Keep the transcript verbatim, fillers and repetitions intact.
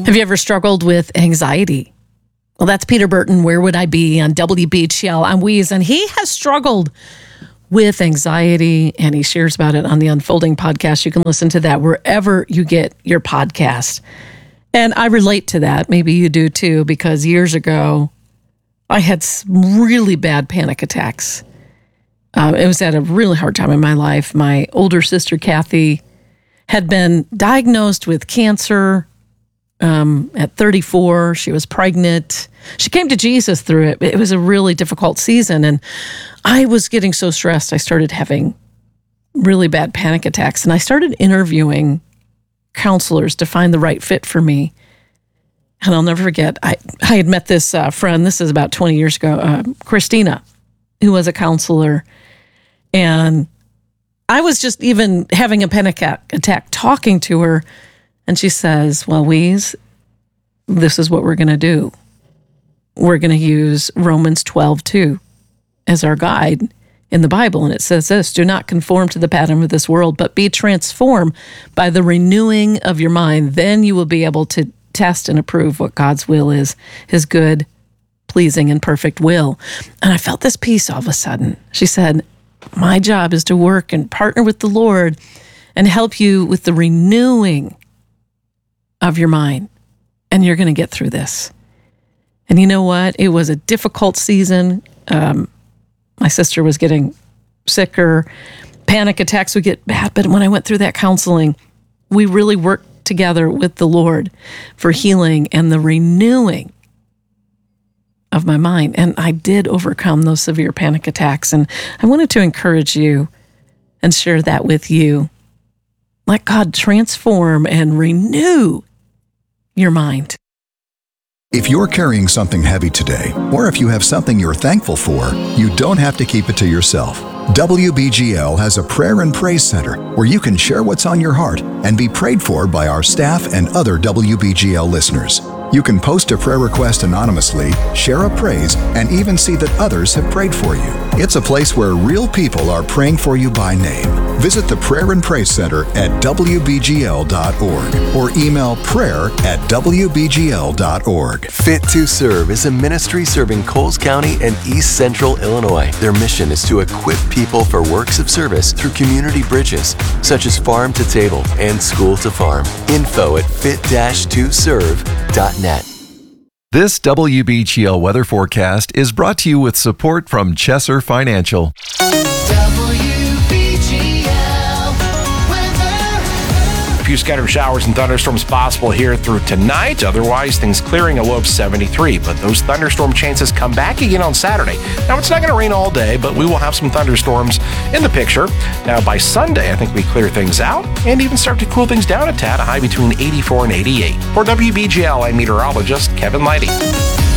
Have you ever struggled with anxiety? Well, that's Peter Burton. Where would I be on W B G L? I'm Weeze, and he has struggled with anxiety, and he shares about it on the Unfolding podcast. You can listen to that wherever you get your podcast. And I relate to that. Maybe you do too, because years ago, I had really bad panic attacks. Um, it was at a really hard time in my life. My older sister, Kathy, had been diagnosed with cancer um, at thirty-four. She was pregnant. She came to Jesus through it. It was a really difficult season, and I was getting so stressed. I started having really bad panic attacks, and I started interviewing counselors to find the right fit for me. And I'll never forget, I, I had met this uh, friend, this is about twenty years ago, uh, Christina, who was a counselor. And I was just even having a panic attack talking to her. And she says, well, Weeze, this is what we're going to do. We're going to use Romans twelve two as our guide in the Bible. And it says this, do not conform to the pattern of this world, but be transformed by the renewing of your mind. Then you will be able to test and approve what God's will is, his good, pleasing, and perfect will. And I felt this peace all of a sudden. She said, my job is to work and partner with the Lord and help you with the renewing of your mind. And you're going to get through this. And you know what? It was a difficult season. Um, my sister was getting sicker. Panic attacks would get bad. But when I went through that counseling, we really worked together with the Lord for healing and the renewing of my mind. And I did overcome those severe panic attacks. And I wanted to encourage you and share that with you. Let God transform and renew your mind. If you're carrying something heavy today, or if you have something you're thankful for, you don't have to keep it to yourself. W B G L has a prayer and praise center where you can share what's on your heart and be prayed for by our staff and other W B G L listeners. You can post a prayer request anonymously, share a praise, and even see that others have prayed for you. It's a place where real people are praying for you by name. Visit the Prayer and Praise Center at W B G L dot org or email prayer at W B G L dot org. Fit to Serve is a ministry serving Coles County and East Central Illinois. Their mission is to equip people for works of service through community bridges, such as Farm to Table and School to Farm. Info at fit dash to serve dot net. This W B G L weather forecast is brought to you with support from Chesser Financial. A few scattered showers and thunderstorms possible here through tonight. Otherwise, things clearing, a low of seventy-three. But those thunderstorm chances come back again on Saturday. Now, it's not going to rain all day, but we will have some thunderstorms in the picture. Now, by Sunday, I think we clear things out and even start to cool things down a tad, a high between eighty-four and eighty-eight. For W B G L, I'm meteorologist Kevin Lighty.